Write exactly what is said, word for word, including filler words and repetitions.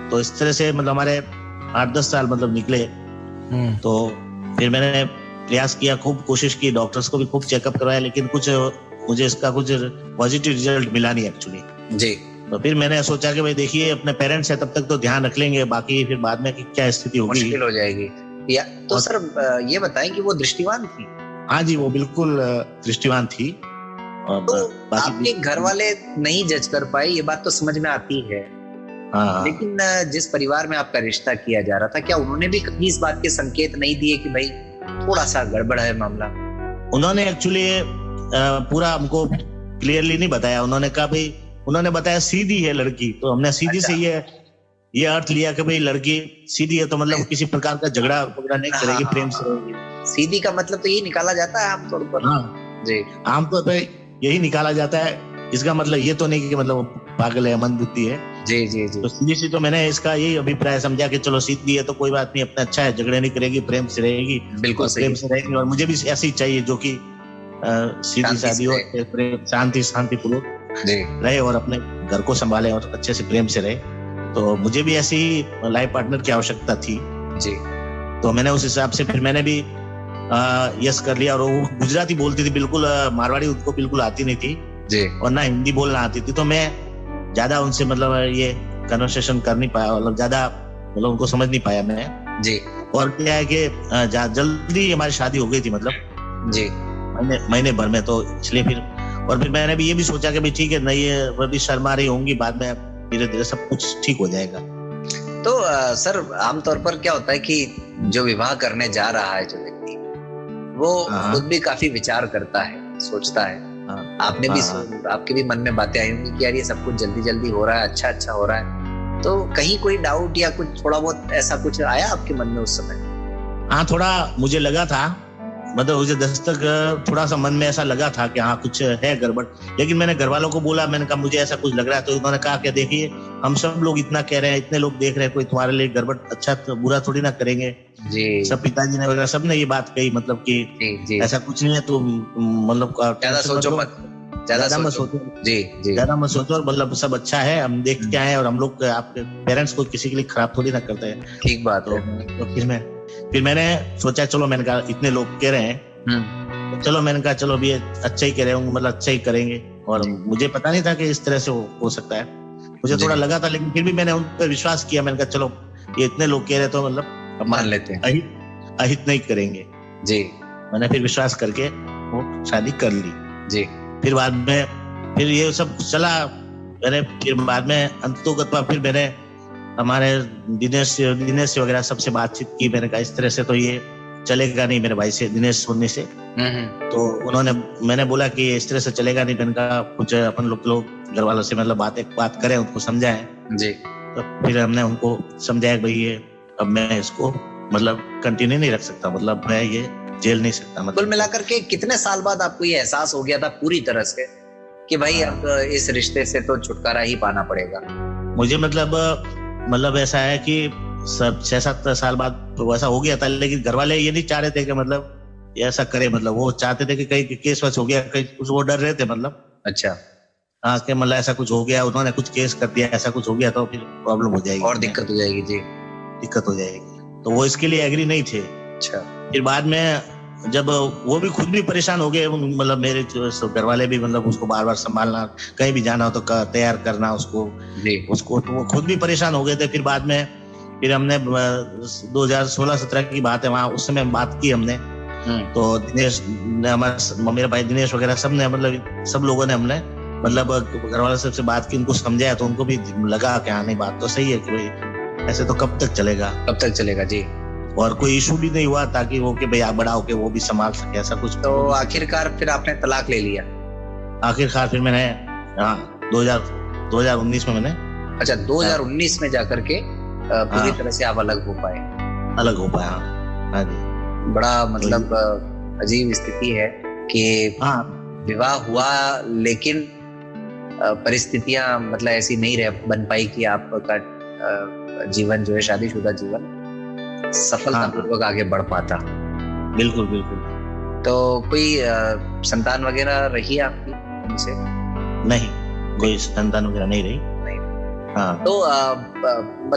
तो इस तरह से मतलब हमारे आठ दस साल मतलब निकले। तो फिर मैंने प्रयास किया, खूब कोशिश की, डॉक्टर्स को भी खूब चेकअप करवाया, लेकिन कुछ मुझे इसका कुछ पॉजिटिव रिजल्ट मिला नहीं एक्चुअली जी। तो फिर मैंने सोचा कि भाई देखिए अपने पेरेंट्स है तब तक तो ध्यान रख लेंगे, बाकी फिर बाद में क्या स्थिति होगी मुश्किल हो जाएगी। या तो और... सर ये बताएं कि वो दृष्टिवान थी? हाँ जी, वो बिल्कुल दृष्टिवान थी। और तो आपके घर वाले नहीं जज कर पाए, ये बात तो समझ में आती है। हाँ। लेकिन जिस परिवार में आपका रिश्ता किया जा रहा था, क्या उन्होंने भी कभी इस बात के संकेत नहीं दिए कि भाई थोड़ा सा गड़बड़ है मामला? उन्होंने एक्चुअली पूरा हमको क्लियरली नहीं बताया। उन्होंने कहा भाई, उन्होंने बताया सीधी है लड़की, तो हमने सीधी अच्छा। से ये ये अर्थ लिया कि भाई लड़की सीधी है तो मतलब किसी प्रकार का झगड़ा वगड़ा नहीं करेगी, हाँ, प्रेम से रहेगी। सीधी का मतलब तो यही निकाला जाता है आमतौर पर। हाँ जी, आमतौर पर यही निकाला जाता है। इसका मतलब ये तो नहीं कि मतलब पागल है, मंदबुद्धि है। जी जी जी। तो सीधी सी तो मैंने इसका यही अभिप्राय समझा कि चलो सीधी है तो कोई बात नहीं, अपना अच्छा है, झगड़े नहीं करेगी, प्रेम से रहेगी। बिल्कुल प्रेम से रहेगी, और मुझे भी ऐसी चाहिए जो कि सीधी सादी हो, शांति शांति पूर्वक रहे और अपने घर को संभाले और अच्छे से प्रेम से रहे। तो मुझे भी ऐसी लाइफ पार्टनर की आवश्यकता थी जी। तो मैंने उस हिसाब से फिर मैंने भी आ, यस कर लिया। और वो गुजराती बोलती थी बिल्कुल, मारवाड़ी उनको बिल्कुल आती नहीं थी जी, और ना हिंदी बोलना आती थी। तो मैं ज्यादा उनसे मतलब ये कन्वर्सेशन कर नहीं पाया, मतलब ज्यादा मतलब उनको समझ नहीं पाया मैं जी। और क्या है कि जल्दी हमारी शादी हो गई थी, मतलब जी महीने महीने भर में। तो इसलिए फिर और फिर मैंने भी ये भी सोचा कि भाई ठीक है, नहीं ये वो भी शर्मा रही होंगी, बाद में धीरे धीरे सब कुछ ठीक हो जाएगा। तो आ, सर आमतौर पर क्या होता है कि जो विवाह करने जा रहा है जो व्यक्ति, वो खुद भी काफी विचार करता है, सोचता है। आपने भी आपके भी मन में बातें आई होंगी कि यार ये सब कुछ जल्दी जल्दी हो रहा है, अच्छा अच्छा हो रहा है। तो कहीं कोई डाउट या कुछ थोड़ा बहुत ऐसा कुछ आया आपके मन में उस समय? हाँ, थोड़ा मुझे लगा था, मतलब मुझे दस्तक थोड़ा सा मन में ऐसा लगा था कि हाँ कुछ है गड़बड़। लेकिन मैंने घर वालों को बोला, मैंने कहा मुझे ऐसा कुछ लग रहा है। तो उन्होंने कहा कि देखिए हम सब लोग इतना कह रहे हैं, इतने लोग देख रहे हैं, कोई तुम्हारे लिए गड़बड़ अच्छा तो बुरा थोड़ी ना करेंगे जी। सब पिताजी ने वगैरह सब ने ये बात कही, मतलब कि जी, जी। ऐसा कुछ नहीं है, तो मतलब ज्यादा सोचो मत, ज्यादा मत सोचो जी जी, ज्यादा मत सोचो, मतलब सब अच्छा है, हम देख के आए और हम लोग आपके पेरेंट्स को किसी के लिए खराब थोड़ी ना करते हैं। ठीक बात है। तो फिर मैं फिर मैंने सोचा, चलो मैंने कहा इतने लोग कह रहे हैं, तो चलो मैंने कहा चलो भी अच्छा ही कह रहे होंगे, मतलब अच्छा ही करेंगे। और मुझे पता नहीं था कि इस तरह से हो, हो सकता है, मुझे थोड़ा लगा था, लेकिन फिर भी मैंने उन पर विश्वास किया। मैंने कहा चलो ये इतने लोग कह रहे तो मतलब मान लेते हैं, अहित अहित नहीं करेंगे जी। मैंने फिर विश्वास करके वो शादी कर ली जी। फिर बाद में फिर ये सब चला। मैंने फिर बाद में अंततोगत्वा फिर मैंने हमारे दिनेश दिनेश वगैरह सबसे बातचीत की। मैंने कहा इस तरह से तो ये चलेगा नहीं, मेरे भाई से, दिनेश सोनी से। तो उन्होंने मैंने बोला कि इस तरह से चलेगा नहीं। मैंने कहा कुछ अपन लोग लोग घर वालों से मतलब बात एक बात करें, उनको समझाएं जी। तो फिर हमने उनको समझाया भाई ये अब मैं इसको मतलब कंटिन्यू नहीं रख सकता, मतलब मैं ये जेल नहीं सकता। मतलब कुल मिलाकर के कितने साल बाद आपको ये एहसास हो गया था पूरी तरह से कि भाई अब इस रिश्ते से तो छुटकारा ही पाना पड़ेगा? मुझे मतलब मतलब ऐसा है कि सब छह सात साल बाद तो वैसा हो गया था, लेकिन घर वाले ये नहीं चाह रहे थे कि मतलब ऐसा करे। मतलब वो चाहते थे कि कहीं केस वैस हो गया, कहीं कुछ वो डर रहे थे मतलब। अच्छा हाँ, कि मतलब ऐसा कुछ हो गया, उन्होंने कुछ केस कर दिया, ऐसा कुछ हो गया तो फिर प्रॉब्लम हो जाएगी और दिक्कत हो जाएगी। जी, दिक्कत हो जाएगी। तो वो इसके लिए एग्री नहीं थे। अच्छा। फिर बाद में जब वो भी खुद भी परेशान हो गए, मतलब मेरे घर वाले भी, मतलब उसको बार बार संभालना, कहीं भी जाना हो तो तैयार करना उसको उसको तो वो खुद भी परेशान हो गए थे। फिर बाद में फिर हमने दो हज़ार सोलह सत्रह की बात है, वहाँ उस समय बात की हमने। तो दिनेश ने, हमारे मेरे भाई दिनेश वगैरह सब ने, मतलब सब लोगों ने हमने मतलब घर वाले सबसे बात की, उनको समझाया। तो उनको भी लगा कि हाँ नहीं बात तो सही है कि भाई ऐसे तो कब तक चलेगा कब तक चलेगा जी। और कोई इशू भी नहीं हुआ ताकि वो कि भाई आप बड़ा होके वो भी संभाल सके, ऐसा कुछ। तो आखिरकार फिर आपने तलाक ले लिया? आखिरकार फिर मैंने हाँ दो हज़ार उन्नीस में मैंने अच्छा दो हज़ार उन्नीस में जाकर के पूरी तरह से आप अलग हो पाए? अलग हो पाया, हाँ जी। बड़ा मतलब अजीब स्थिति है कि हाँ विवाह हुआ लेकिन परिस्थितियां मतलब ऐसी नहीं रह बन पाई कि आपका जीवन जो है शादीशुदा जीवन सफलतापूर्वक आगे बढ़ पाता। बिल्कुल बिल्कुल। तो कोई संतान वगैरह रही आपकी उनसे? नहीं, कोई संतान वगैरह नहीं रही। नहीं। हाँ। तो आ,